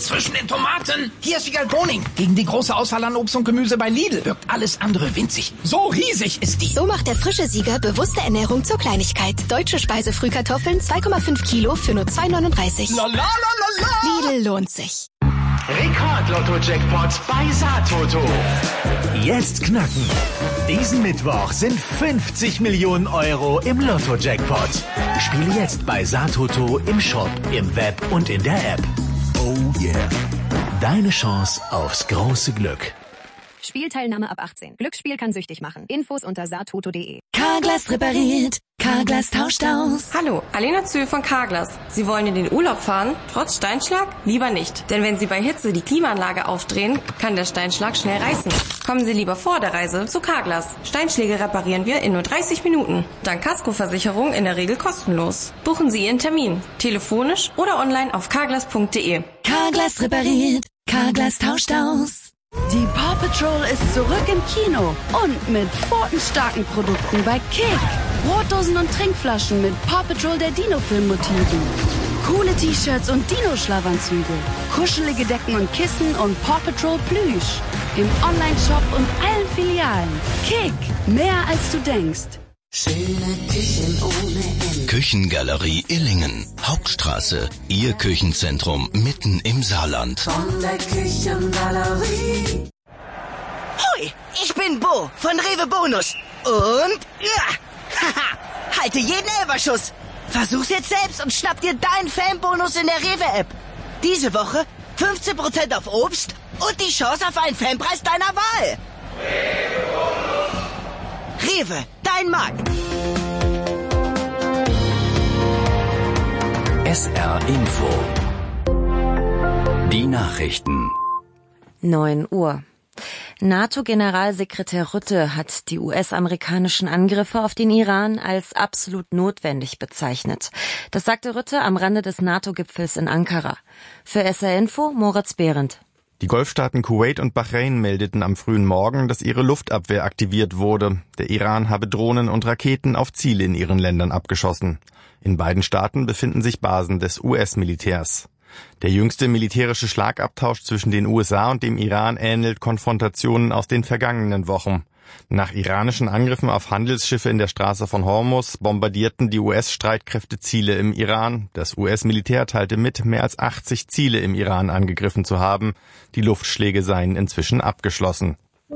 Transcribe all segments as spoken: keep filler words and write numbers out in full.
zwischen den Tomaten. Hier ist Wiegald Boning. Gegen die große Auswahl an Obst und Gemüse bei Lidl wirkt alles andere winzig. So riesig ist die. So macht der frische Sieger bewusste Ernährung zur Kleinigkeit. Deutsche Speisefrühkartoffeln zwei Komma fünf Kilo für nur zwei neununddreißig. La la la la la. Lidl lohnt sich. Rekord-Lotto-Jackpot bei Saartoto. Jetzt knacken. Diesen Mittwoch sind fünfzig Millionen Euro im Lotto-Jackpot. Spiele jetzt bei Saartoto im Shop, im Web und in der App. Oh yeah. Deine Chance aufs große Glück. Spielteilnahme ab achtzehn. Glücksspiel kann süchtig machen. Infos unter saartoto punkt de. Carglass repariert. Carglass tauscht aus. Hallo, Alena Zühl von Carglass. Sie wollen in den Urlaub fahren? Trotz Steinschlag? Lieber nicht. Denn wenn Sie bei Hitze die Klimaanlage aufdrehen, kann der Steinschlag schnell reißen. Kommen Sie lieber vor der Reise zu Carglass. Steinschläge reparieren wir in nur dreißig Minuten. Dank Kaskoversicherung in der Regel kostenlos. Buchen Sie Ihren Termin. Telefonisch oder online auf carglass punkt de. Carglass repariert. Carglass tauscht aus. Die Paw Patrol ist zurück im Kino und mit pfotenstarken Produkten bei Kick. Brotdosen und Trinkflaschen mit Paw Patrol der Dino-Film-Motiven. Coole T-Shirts und Dino-Schlafanzüge. Kuschelige Decken und Kissen und Paw Patrol Plüsch. Im Online-Shop und allen Filialen. Kick, mehr als du denkst. Schöne Küchen ohne Ende. Küchengalerie Illingen. Hauptstraße. Ihr Küchenzentrum mitten im Saarland. Von der Küchengalerie. Hoi, ich bin Bo von Rewe Bonus. Und ja, haha, halte jeden Elberschuss. Versuch's jetzt selbst und schnapp dir deinen Fanbonus in der Rewe-App. Diese Woche fünfzehn Prozent auf Obst und die Chance auf einen Fanpreis deiner Wahl. Rewe Bonus. Rewe, dein Markt. S R Info. Die Nachrichten. neun Uhr. NATO-Generalsekretär Rutte hat die U S-amerikanischen Angriffe auf den Iran als absolut notwendig bezeichnet. Das sagte Rutte am Rande des NATO-Gipfels in Ankara. Für S R Info Moritz Behrendt. Die Golfstaaten Kuwait und Bahrain meldeten am frühen Morgen, dass ihre Luftabwehr aktiviert wurde. Der Iran habe Drohnen und Raketen auf Ziele in ihren Ländern abgeschossen. In beiden Staaten befinden sich Basen des U S-Militärs. Der jüngste militärische Schlagabtausch zwischen den U S A und dem Iran ähnelt Konfrontationen aus den vergangenen Wochen. Nach iranischen Angriffen auf Handelsschiffe in der Straße von Hormuz bombardierten die U S-Streitkräfte Ziele im Iran. Das U S-Militär teilte mit, mehr als achtzig Ziele im Iran angegriffen zu haben. Die Luftschläge seien inzwischen abgeschlossen.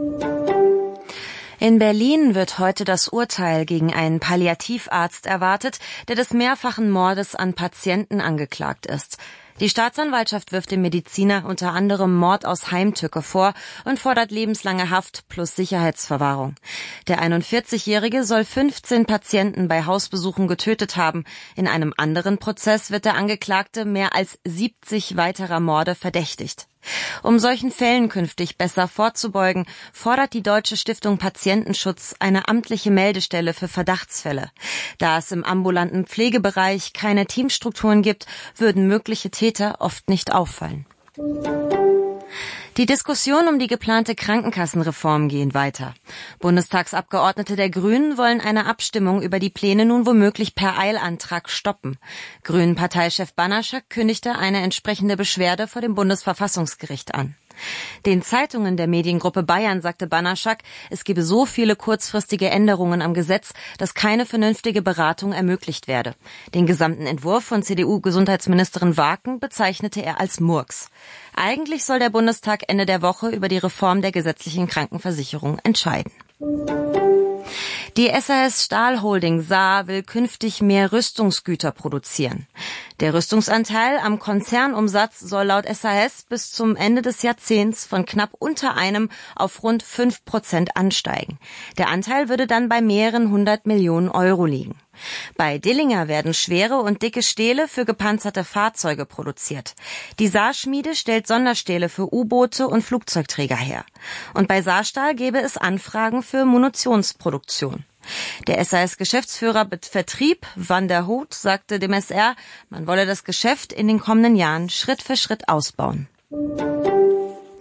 In Berlin wird heute das Urteil gegen einen Palliativarzt erwartet, der des mehrfachen Mordes an Patienten angeklagt ist. Die Staatsanwaltschaft wirft dem Mediziner unter anderem Mord aus Heimtücke vor und fordert lebenslange Haft plus Sicherheitsverwahrung. Der einundvierzigjährige soll fünfzehn Patienten bei Hausbesuchen getötet haben. In einem anderen Prozess wird der Angeklagte mehr als siebzig weiterer Morde verdächtigt. Um solchen Fällen künftig besser vorzubeugen, fordert die Deutsche Stiftung Patientenschutz eine amtliche Meldestelle für Verdachtsfälle. Da es im ambulanten Pflegebereich keine Teamstrukturen gibt, würden mögliche Täter oft nicht auffallen. Die Diskussion um die geplante Krankenkassenreform gehen weiter. Bundestagsabgeordnete der Grünen wollen eine Abstimmung über die Pläne nun womöglich per Eilantrag stoppen. Grünen-Parteichef Banaschak kündigte eine entsprechende Beschwerde vor dem Bundesverfassungsgericht an. Den Zeitungen der Mediengruppe Bayern sagte Banaschak, es gebe so viele kurzfristige Änderungen am Gesetz, dass keine vernünftige Beratung ermöglicht werde. Den gesamten Entwurf von C D U-Gesundheitsministerin Waken bezeichnete er als Murks. Eigentlich soll der Bundestag Ende der Woche über die Reform der gesetzlichen Krankenversicherung entscheiden. Die S A S Stahl Holding Saar will künftig mehr Rüstungsgüter produzieren. Der Rüstungsanteil am Konzernumsatz soll laut S A S bis zum Ende des Jahrzehnts von knapp unter einem auf rund fünf Prozent ansteigen. Der Anteil würde dann bei mehreren hundert Millionen Euro liegen. Bei Dillinger werden schwere und dicke Stähle für gepanzerte Fahrzeuge produziert. Die Saarschmiede stellt Sonderstähle für U-Boote und Flugzeugträger her. Und bei Saarstahl gäbe es Anfragen für Munitionsproduktion. Der S A S-Geschäftsführer Vertrieb, Van der Hout, sagte dem S R, man wolle das Geschäft in den kommenden Jahren Schritt für Schritt ausbauen.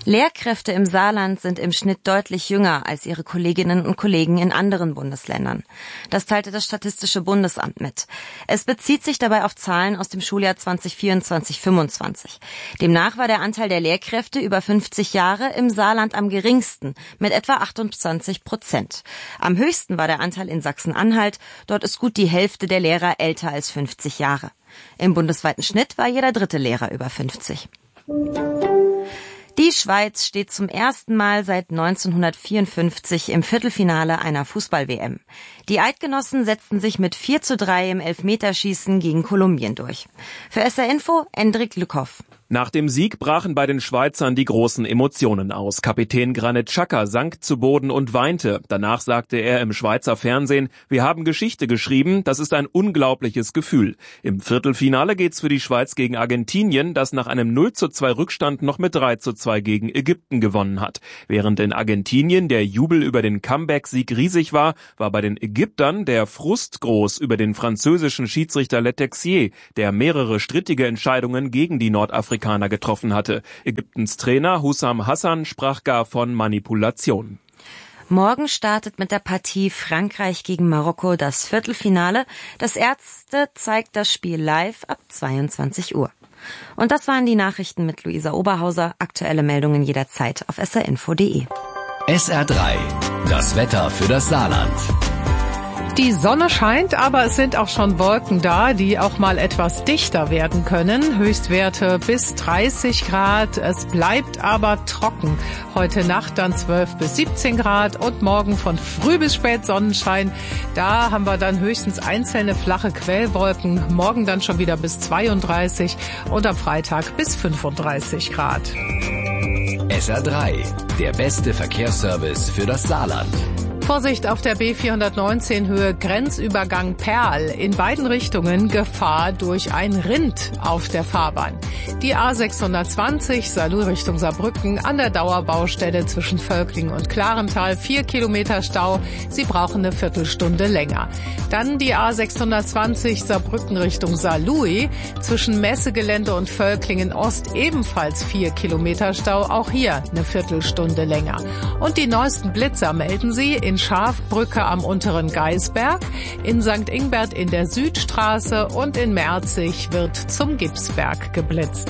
Lehrkräfte im Saarland sind im Schnitt deutlich jünger als ihre Kolleginnen und Kollegen in anderen Bundesländern. Das teilte das Statistische Bundesamt mit. Es bezieht sich dabei auf Zahlen aus dem Schuljahr zwanzig vierundzwanzig fünfundzwanzig. Demnach war der Anteil der Lehrkräfte über fünfzig Jahre im Saarland am geringsten, mit etwa achtundzwanzig Prozent. Am höchsten war der Anteil in Sachsen-Anhalt. Dort ist gut die Hälfte der Lehrer älter als fünfzig Jahre. Im bundesweiten Schnitt war jeder dritte Lehrer über fünfzig. Die Schweiz steht zum ersten Mal seit neunzehnhundertvierundfünfzig im Viertelfinale einer Fußball-W M. Die Eidgenossen setzten sich mit vier zu drei im Elfmeterschießen gegen Kolumbien durch. Für S R Info, Endrik Lückhoff. Nach dem Sieg brachen bei den Schweizern die großen Emotionen aus. Kapitän Granit Xhaka sank zu Boden und weinte. Danach sagte er im Schweizer Fernsehen: Wir haben Geschichte geschrieben, das ist ein unglaubliches Gefühl. Im Viertelfinale geht's für die Schweiz gegen Argentinien, das nach einem null zu zwei Rückstand noch mit drei zu zwei gegen Ägypten gewonnen hat. Während in Argentinien der Jubel über den Comeback-Sieg riesig war, war bei den Ägyptern der Frust groß über den französischen Schiedsrichter Letexier, der mehrere strittige Entscheidungen gegen die Nordafrikaner getroffen hatte. Ägyptens Trainer Hussam Hassan sprach gar von Manipulation. Morgen startet mit der Partie Frankreich gegen Marokko das Viertelfinale. Das Erste zeigt das Spiel live ab zweiundzwanzig Uhr. Und das waren die Nachrichten mit Luisa Oberhauser. Aktuelle Meldungen jederzeit auf s r info punkt d e. S R drei. Das Wetter für das Saarland. Die Sonne scheint, aber es sind auch schon Wolken da, die auch mal etwas dichter werden können. Höchstwerte bis dreißig Grad. Es bleibt aber trocken. Heute Nacht dann zwölf bis siebzehn Grad und morgen von früh bis spät Sonnenschein. Da haben wir dann höchstens einzelne flache Quellwolken. Morgen dann schon wieder bis zweiunddreißig und am Freitag bis fünfunddreißig Grad. S R drei. Der beste Verkehrsservice für das Saarland. Vorsicht auf der B vierhundertneunzehn Höhe Grenzübergang Perl. In beiden Richtungen Gefahr durch ein Rind auf der Fahrbahn. Die A sechshundertzwanzig Saarlouis Richtung Saarbrücken an der Dauerbaustelle zwischen Völklingen und Klarental. Vier Kilometer Stau. Sie brauchen eine Viertelstunde länger. Dann die A sechshundertzwanzig Saarbrücken Richtung Saarlouis zwischen Messegelände und Völklingen Ost ebenfalls vier Kilometer Stau. Auch hier eine Viertelstunde länger. Und die neuesten Blitzer melden Sie in Schafbrücke am unteren Geisberg, in Sankt Ingbert in der Südstraße und in Merzig wird zum Gipsberg geblitzt.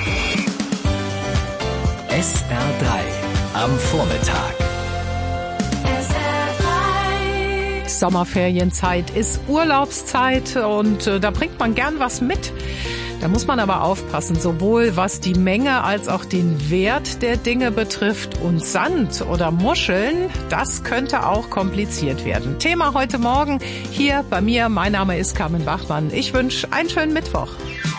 S R drei am Vormittag. Sommerferienzeit ist Urlaubszeit und äh, da bringt man gern was mit. Da muss man aber aufpassen, sowohl was die Menge als auch den Wert der Dinge betrifft. Und Sand oder Muscheln, das könnte auch kompliziert werden. Thema heute Morgen hier bei mir. Mein Name ist Carmen Bachmann. Ich wünsche einen schönen Mittwoch.